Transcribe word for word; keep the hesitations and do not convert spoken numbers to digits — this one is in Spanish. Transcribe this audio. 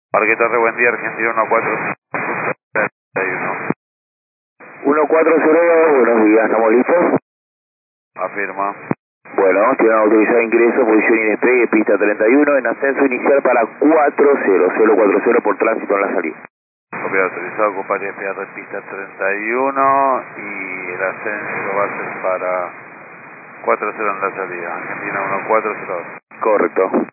Parque Torre, buen día, Argentina uno cuatro uno. uno cuatro cero, buenos días, ¿estamos listos? Afirma. Bueno, tienen autorizado ingreso, posición y despegue, pista treinta y uno, en ascenso inicial para cuatro cero, cero cuatro cero por tránsito en la salida. Copia autorizado, compañía P R pista treinta y uno y el ascenso va a ser para cuatro cero en la salida, Argentina uno cuatro cero dos. Correcto.